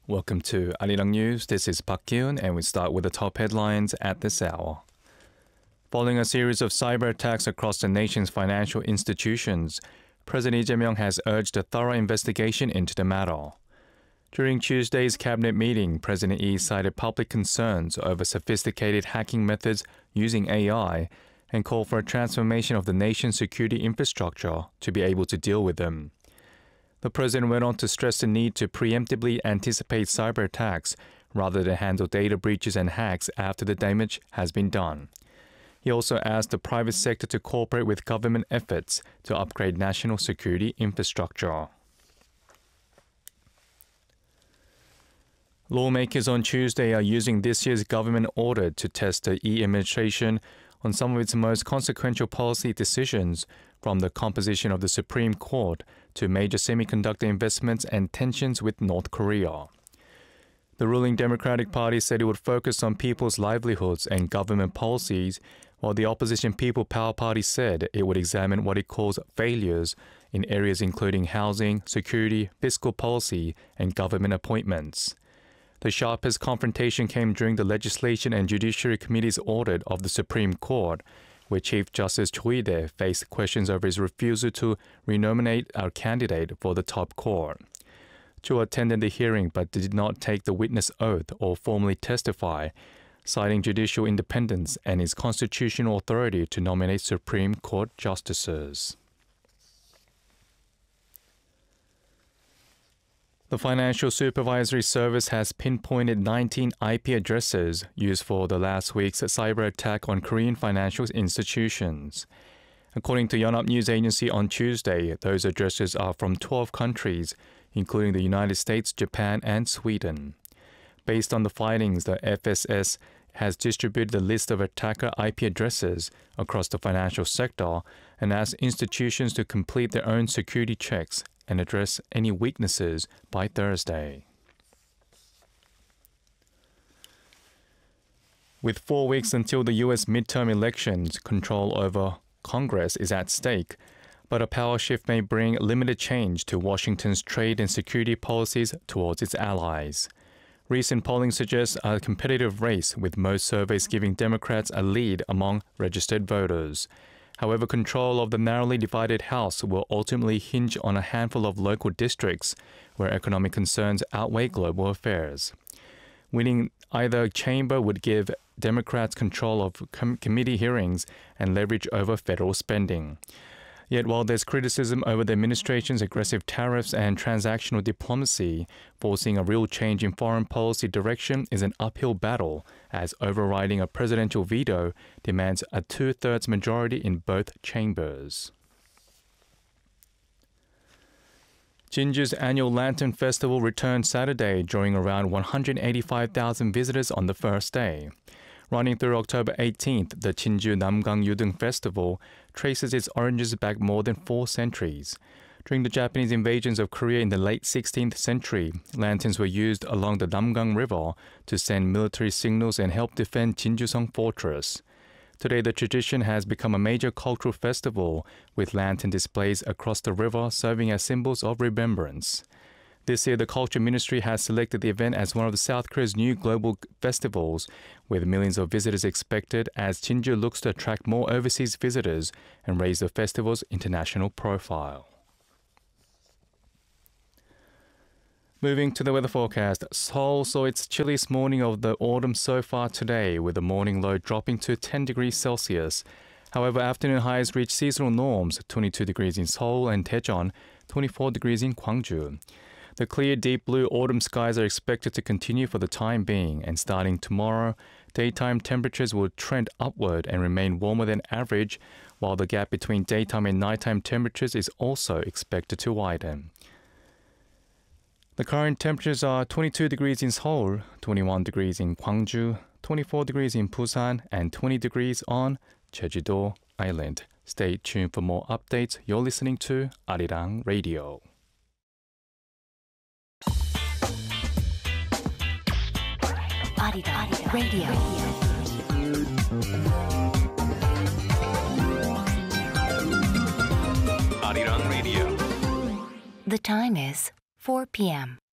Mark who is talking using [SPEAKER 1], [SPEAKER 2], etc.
[SPEAKER 1] Welcome to Arirang News. This is Park Kyun, and we start with the top headlines at this hour. Following a series of cyber attacks across the nation's financial institutions, President Lee Jae-myung has urged a thorough investigation into the matter. During Tuesday's cabinet meeting, President Lee cited public concerns over sophisticated hacking methods using AI and called for a transformation of the nation's security infrastructure to be able to deal with them. The president went on to stress the need to preemptively anticipate cyber attacks rather than handle data breaches and hacks after the damage has been done. He also asked the private sector to cooperate with government efforts to upgrade national security infrastructure. Lawmakers on Tuesday are using this year's government order to test the Lee administration on some of its most consequential policy decisions, from the composition of the Supreme Court to major semiconductor investments and tensions with North Korea. The ruling Democratic Party said it would focus on people's livelihoods and government policies, while the opposition People Power Party said it would examine what it calls failures in areas including housing, security, fiscal policy, and government appointments. The sharpest confrontation came during the Legislation and Judiciary Committee's audit of the Supreme Court, where Chief Justice Cho Lee-dae faced questions over his refusal to renominate our candidate for the top court. Cho attended the hearing but did not take the witness oath or formally testify, citing judicial independence and his constitutional authority to nominate Supreme Court justices. The Financial Supervisory Service has pinpointed 19 IP addresses used for the last week's cyber attack on Korean financial institutions. According to Yonhap News Agency on Tuesday, those addresses are from 12 countries, including the United States, Japan, and Sweden. Based on the findings, the FSS has distributed a list of attacker IP addresses across the financial sector and asked institutions to complete their own security checks and address any weaknesses by Thursday. With 4 weeks until the U.S. midterm elections, control over Congress is at stake, but a power shift may bring limited change to Washington's trade and security policies towards its allies. Recent polling suggests a competitive race, with most surveys giving Democrats a lead among registered voters. However, control of the narrowly divided House will ultimately hinge on a handful of local districts where economic concerns outweigh global affairs. Winning either chamber would give Democrats control of committee hearings and leverage over federal spending. Yet while there's criticism over the administration's aggressive tariffs and transactional diplomacy, forcing a real change in foreign policy direction is an uphill battle, as overriding a presidential veto demands a 2/3 majority in both chambers. Jinju's annual Lantern Festival returned Saturday, drawing around 185,000 visitors on the first day. Running through October 18th, the Jinju Namgang Yudung Festival traces its origins back more than 4 centuries. During the Japanese invasions of Korea in the late 16th century, lanterns were used along the Namgang River to send military signals and help defend Jinjuseong Fortress. Today, the tradition has become a major cultural festival, with lantern displays across the river serving as symbols of remembrance. This year, the Culture Ministry has selected the event as one of South Korea's new global festivals, with millions of visitors expected as Jinju looks to attract more overseas visitors and raise the festival's international profile. Moving to the weather forecast, Seoul saw its chilliest morning of the autumn so far today, with the morning low dropping to 10 degrees Celsius. However, afternoon highs reached seasonal norms, 22 degrees in Seoul and Daejeon, 24 degrees in Gwangju. The clear, deep blue autumn skies are expected to continue for the time being, and starting tomorrow, daytime temperatures will trend upward and remain warmer than average, while the gap between daytime and nighttime temperatures is also expected to widen. The current temperatures are 22 degrees in Seoul, 21 degrees in Gwangju, 24 degrees in Busan, and 20 degrees on Jeju-do Island. Stay tuned for more updates. You're listening to Arirang Radio.
[SPEAKER 2] Arirang Radio.
[SPEAKER 3] Arirang Radio.
[SPEAKER 2] The time is 4 p.m.